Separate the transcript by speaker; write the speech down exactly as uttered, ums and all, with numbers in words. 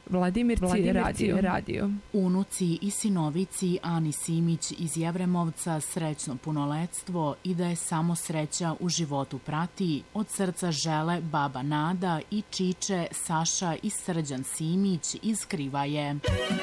Speaker 1: Vladimirci radio. radio.
Speaker 2: Unuci i sinovici Ani Simić iz Jevremovca srećno punoletstvo i da je samo sreća u životu prati, od srca žele baba Nada i čiče Saša i Srđan Simić iz Krivaje.